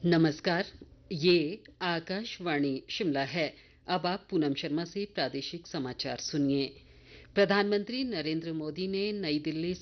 नमस्कार। ये आकाशवाणी शिमला है। अब आप पूनम शर्मा से प्रादेशिक समाचार सुनिए। प्रधानमंत्री नरेंद्र मोदी ने नई दिल्ली